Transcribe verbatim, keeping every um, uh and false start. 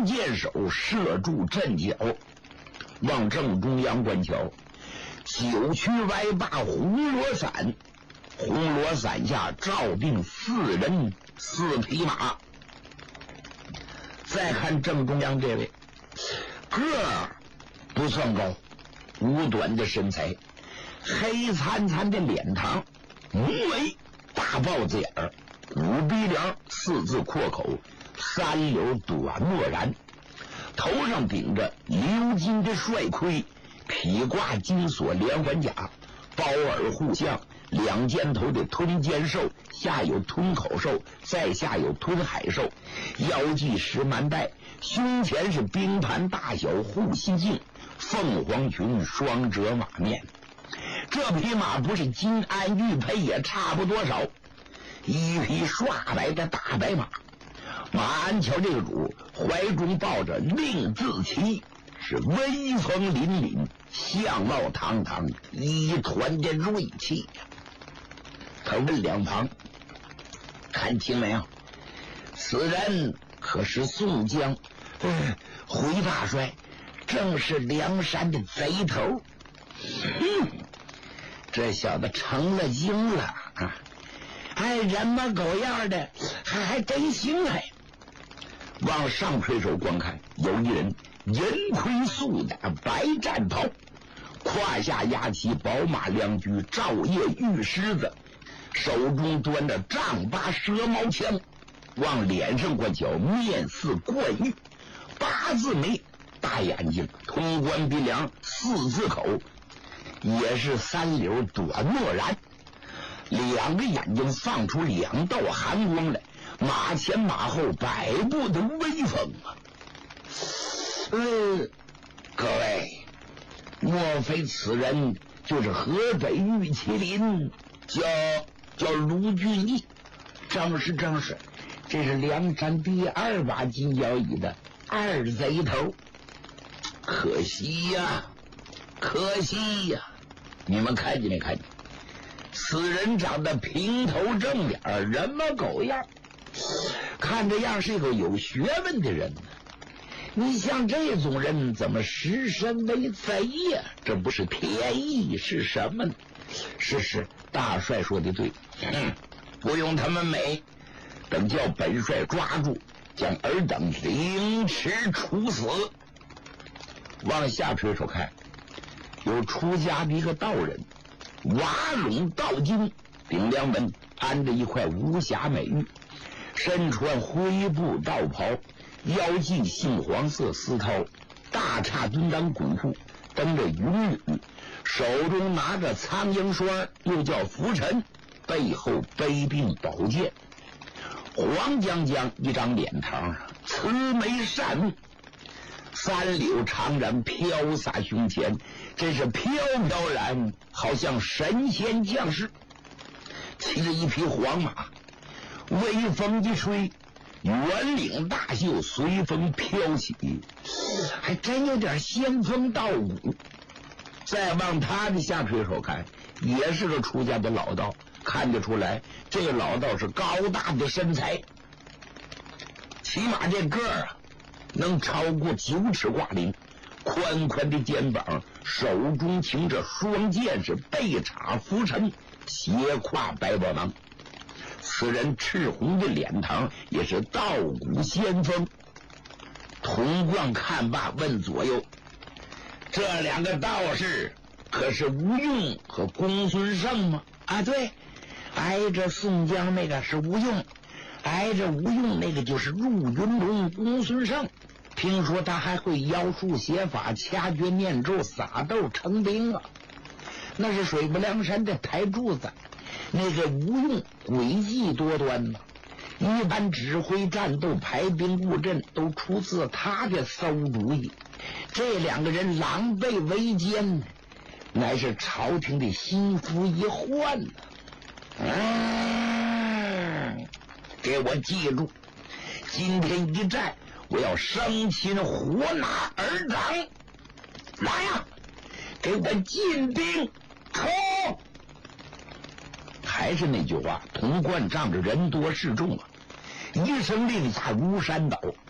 箭手射住阵脚，往正中央观瞧，九曲歪把红罗伞，红罗伞下照定四人四匹马。再看正中央这位，个儿不算高，五短的身材，黑灿灿的脸庞，浓眉大豹子眼儿，五鼻梁，四字阔口，三绺短墨髯，头上顶着鎏金的帅盔，披挂金锁连环甲，包耳护项，两肩头的吞肩兽，下有吞口兽，再下有吞海兽，腰系石蛮带，胸前是冰盘大小护心镜，凤凰裙双折马面。这匹马不是金鞍玉佩也差不多少，一匹刷白的大白马。马鞍桥这个主怀中抱着令字旗，是威风凛凛，相貌堂堂，一团的锐气呀。他问两旁，看清没有？此人可是宋江？嗯，回大帅，正是梁山的贼头。嗯，这小子成了精了啊！哎，人模狗样的，还还真行哎！往上推手观看，有一人银盔素甲，白战袍，胯下压起宝马良驹，照夜玉狮子，手中端着丈八蛇矛枪。往脸上观瞧，面似冠玉，八字眉，大眼睛，通关鼻梁，四字口，也是三绺短墨髯，两个眼睛放出两道寒光来，马前马后百步的威风啊！呃，各位，莫非此人就是河北玉麒麟，叫叫卢俊义？正是正是，这是梁山第二把金交椅的二贼头。可惜呀，可惜呀！你们看见没看见？此人长得平头正脸，人模狗样，看这样是个有学问的人呢。你像这种人怎么实身为贼呀？这不是天意是什么呢？是是，大帅说的对，嗯，不用他们美，等叫本帅抓住，将尔等凌迟处死。往下垂手看，有出家的一个道人，瓦垄道经，顶梁门安着一块无瑕美玉，身穿灰布道袍，腰系杏黄色丝绦，大叉蹲裆骨裤，蹬着云雨，手中拿着苍蝇栓，又叫拂尘，背后背柄宝剑，黄将将一张脸庞，慈眉善目，三绺长髯飘洒胸前，真是飘飘然，好像神仙降世。骑着一匹黄马，微风一吹，圆领大袖随风飘起，还真有点仙风道骨。再往他的下垂手看，也是个出家的老道，看得出来这个老道是高大的身材，起码这个儿啊能超过九尺挂零，宽宽的肩膀，手中擎着双剑，是背插拂尘，斜挎白宝囊。此人赤红的脸庞，也是道骨仙风。童贯看罢，问左右：“这两个道士可是吴用和公孙胜吗？”啊，对，挨着宋江那个是吴用，挨着吴用那个就是入云龙公孙胜。听说他还会妖术写法，掐诀念咒，撒豆成兵啊！那是水泊梁山的台柱子。那个吴用诡计多端呐，一般指挥战斗、排兵布阵都出自他的馊主意。这两个人狼狈为奸，乃是朝廷的心腹一患呢。嗯，给我记住，今天一战，我要生擒活拿尔长。来呀，给我进兵冲！还是那句话，童贯仗着人多势众啊，一声令下如山倒，